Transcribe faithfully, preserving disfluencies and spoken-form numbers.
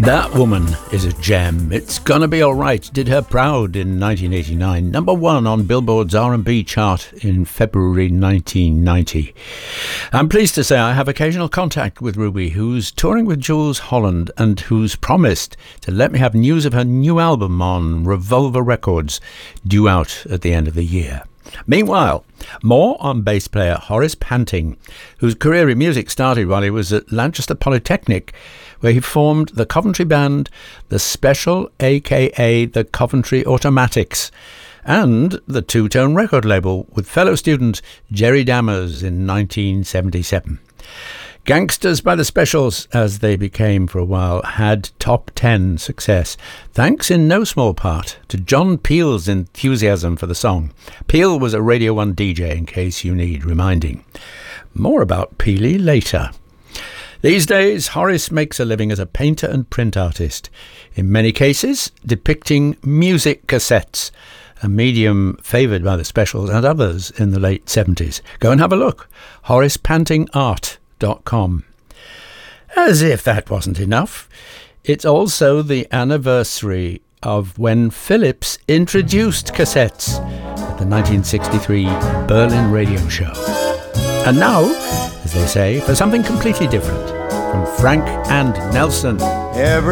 That woman is a gem. It's Gonna Be Alright did her proud in nineteen eighty-nine, number one on Billboard's R and B chart in February nineteen ninety. I'm pleased to say I have occasional contact with Ruby, who's touring with Jools Holland and who's promised to let me have news of her new album on Revolver Records, due out at the end of the year. Meanwhile, more on bass player Horace Panting, whose career in music started while he was at Lancaster Polytechnic, where he formed the Coventry band The Special, aka the Coventry Automatics, and the Two-Tone record label with fellow student Jerry Dammers in nineteen seventy-seven. Gangsters by the Specials, as they became for a while, had top ten success, thanks in no small part to John Peel's enthusiasm for the song. Peel was a Radio one D J, in case you need reminding. More about Peely later. These days, Horace makes a living as a painter and print artist, in many cases depicting music cassettes, a medium favoured by the Specials and others in the late seventies. Go and have a look. horace panting art dot com. As if that wasn't enough, it's also the anniversary of when Philips introduced cassettes at the nineteen sixty-three Berlin Radio Show. And now, as they say, for something completely different, from Frank and Nelson. Every